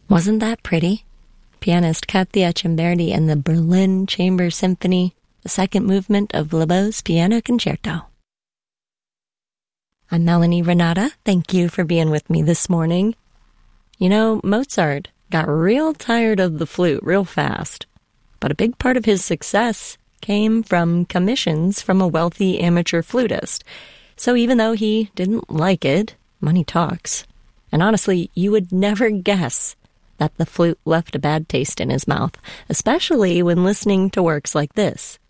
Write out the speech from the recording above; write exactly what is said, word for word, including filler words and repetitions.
Wasn't that pretty? Pianist Katia Cimberdi and the Berlin Chamber Symphony, the second movement of Lebeau's Piano Concerto. I'm Melanie Renata. Thank you for being with me this morning. You know, Mozart got real tired of the flute real fast, but a big part of his success came from commissions from a wealthy amateur flutist. So even though he didn't like it, money talks. And honestly, you would never guess that the flute left a bad taste in his mouth, especially when listening to works like this.